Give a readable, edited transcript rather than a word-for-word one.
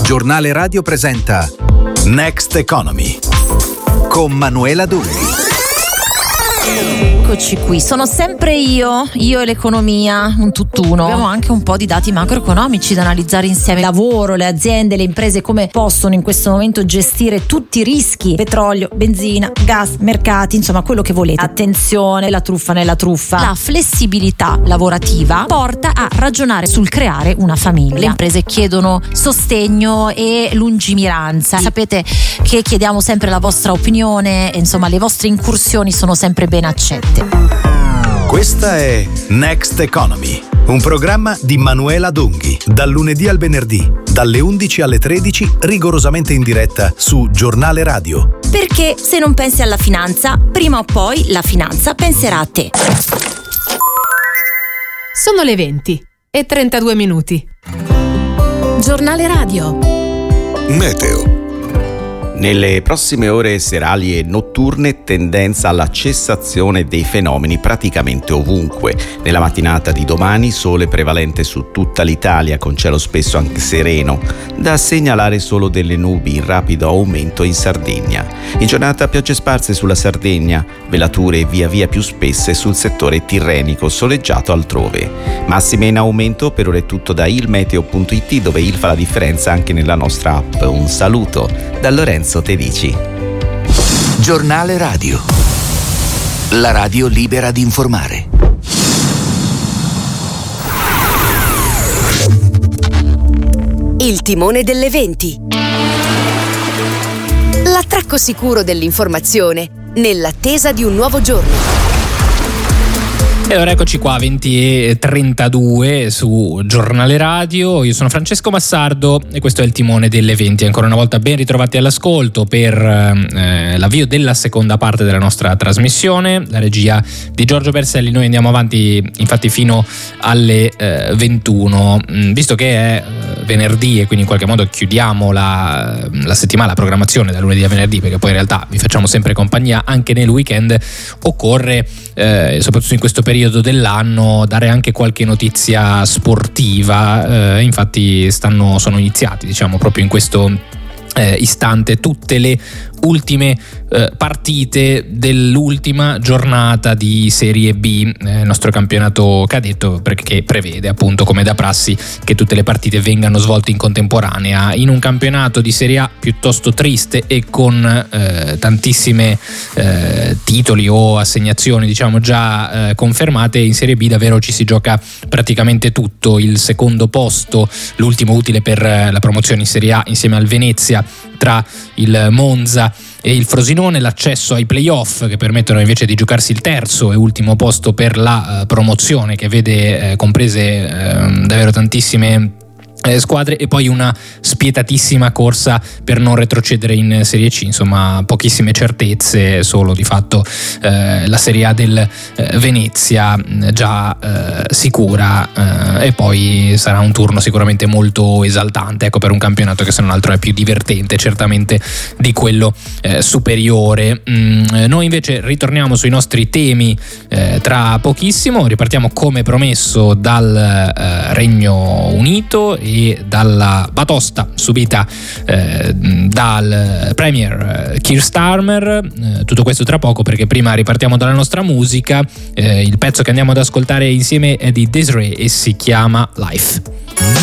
Giornale Radio presenta Next Economy con Manuela Dunghi. Eccoci qui, sono sempre io e l'economia, un tutt'uno. Abbiamo anche un po' di dati macroeconomici da analizzare insieme. Lavoro, le aziende, le imprese come possono in questo momento gestire tutti i rischi: petrolio, benzina, gas, mercati, insomma quello che volete. Attenzione, la truffa nella truffa. La flessibilità lavorativa porta a ragionare sul creare una famiglia. Le imprese chiedono sostegno e lungimiranza. Sapete che chiediamo sempre la vostra opinione e insomma le vostre incursioni sono sempre ben accette. Questa è Next Economy, un programma di Manuela Dunghi, dal lunedì al venerdì, dalle 11 alle 13, rigorosamente in diretta su Giornale Radio. Perché se non pensi alla finanza, prima o poi la finanza penserà a te. Sono le 20:32. Giornale Radio. Meteo. Nelle prossime ore serali e notturne tendenza alla cessazione dei fenomeni praticamente ovunque. Nella mattinata di domani sole prevalente su tutta l'Italia con cielo spesso anche sereno. Da segnalare solo delle nubi in rapido aumento in Sardegna. In giornata piogge sparse sulla Sardegna, velature via via più spesse sul settore tirrenico, soleggiato altrove. Massime in aumento, per ora è tutto da ilmeteo.it, dove il fa la differenza anche nella nostra app. Un saluto da Lorenzo Tedici. Giornale Radio. La radio libera di informare. Il timone delle 20. L'attracco sicuro dell'informazione nell'attesa di un nuovo giorno. E allora eccoci qua, 20:32 su Giornale Radio. Io sono Francesco Massardo e questo è il timone delle 20. Ancora una volta ben ritrovati all'ascolto per l'avvio della seconda parte della nostra trasmissione. La regia di Giorgio Berselli. Noi andiamo avanti infatti fino alle 21. Visto che è venerdì e quindi in qualche modo chiudiamo la settimana, la programmazione da lunedì a venerdì, perché poi in realtà vi facciamo sempre compagnia anche nel weekend, occorre soprattutto in questo periodo dell'anno dare anche qualche notizia sportiva. Infatti sono iniziati, diciamo, proprio in questo istante tutte le ultime partite dell'ultima giornata di Serie B, il nostro campionato cadetto, perché prevede appunto, come da prassi, che tutte le partite vengano svolte in contemporanea. In un campionato di Serie A piuttosto triste e con tantissime titoli o assegnazioni, diciamo, già confermate, in Serie B davvero ci si gioca praticamente tutto. Il secondo posto, l'ultimo utile per la promozione in Serie A insieme al Venezia, tra il Monza e il Frosinone, l'accesso ai playoff che permettono invece di giocarsi il terzo e ultimo posto per la promozione, che vede comprese davvero tantissime squadre, e poi una spietatissima corsa per non retrocedere in Serie C. Insomma, pochissime certezze, solo di fatto la Serie A del Venezia già sicura, e poi sarà un turno sicuramente molto esaltante, ecco, per un campionato che se non altro è più divertente certamente di quello superiore. Noi invece ritorniamo sui nostri temi tra pochissimo. Ripartiamo come promesso dal Regno Unito e dalla batosta subita dal Premier Keir Starmer. Tutto questo tra poco, perché prima ripartiamo dalla nostra musica. Il pezzo che andiamo ad ascoltare insieme è di Desiree e si chiama Life.